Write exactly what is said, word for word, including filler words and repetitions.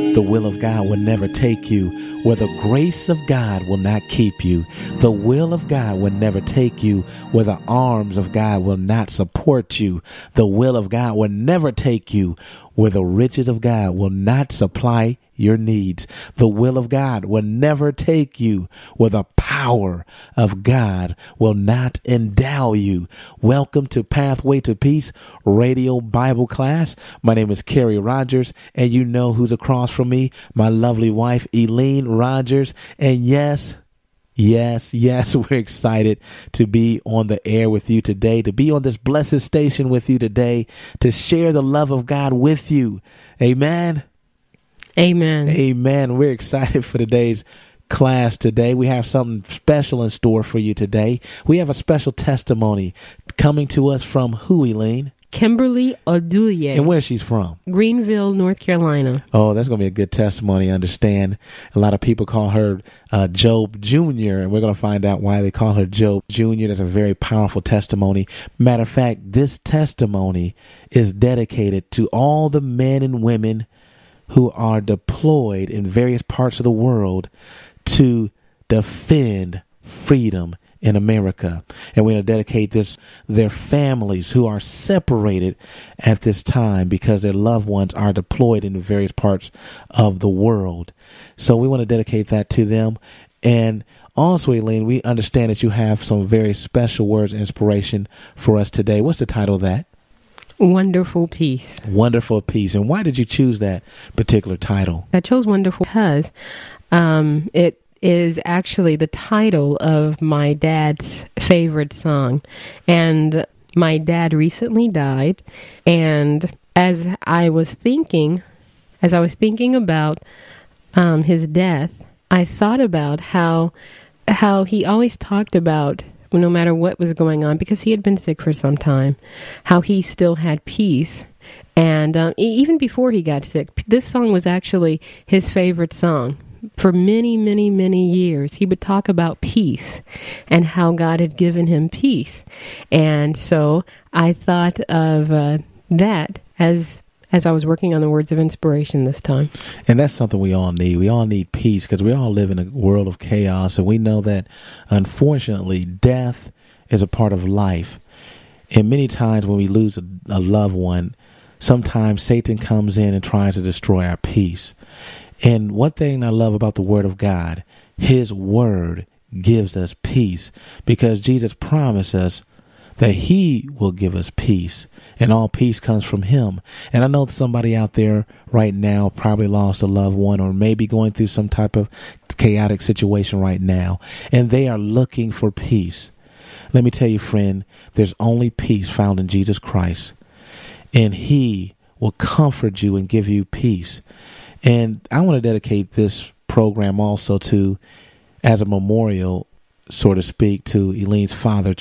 The will of God will never take you where the grace of God will not keep you. The will of God will never take you where the arms of God will not support you. The will of God will never take you where the riches of God will not supply your needs. The will of God will never take you where the power of God will not endow you. Welcome to Pathway to Peace Radio Bible Class. My name is Kerry Rogers, and you know who's across from me, my lovely wife, Eileen Rogers. And yes, Yes, yes, we're excited to be on the air with you today, to be on this blessed station with you today, to share the love of God with you. Amen. Amen. Amen. We're excited for today's class today. We have something special in store for you today. We have a special testimony coming to us from who, Eileen? Kimberly Oduye. And where she's from? Greenville, North Carolina. Oh, that's going to be a good testimony. I understand a lot of people call her uh, Job Junior, and we're going to find out why they call her Job Junior That's a very powerful testimony. Matter of fact, this testimony is dedicated to all the men and women who are deployed in various parts of the world to defend freedom in America. And we're going to dedicate this their families who are separated at this time because their loved ones are deployed in various parts of the world. So we want to dedicate that to them. And also, Eileen, we understand that you have some very special words of inspiration for us today. What's the title of that? Wonderful Peace. Wonderful Peace. And why did you choose that particular title? I chose Wonderful because um, it is actually the title of my dad's favorite song. And my dad recently died. And as I was thinking, as I was thinking about um, his death, I thought about how how he always talked about, no matter what was going on, because he had been sick for some time, how he still had peace. And um, even before he got sick, this song was actually his favorite song. For many, many, many years, he would talk about peace and how God had given him peace. And so I thought of uh, that as as I was working on the words of inspiration this time. And that's something we all need. We all need peace because we all live in a world of chaos. And we know that, unfortunately, death is a part of life. And many times when we lose a, a loved one, sometimes Satan comes in and tries to destroy our peace. And one thing I love about the Word of God, His Word gives us peace because Jesus promised us that He will give us peace, and all peace comes from Him. And I know somebody out there right now probably lost a loved one or maybe going through some type of chaotic situation right now, and they are looking for peace. Let me tell you, friend, there's only peace found in Jesus Christ, and He will comfort you and give you peace. And I want to dedicate this program also to, as a memorial, so to speak, to Eileen's father,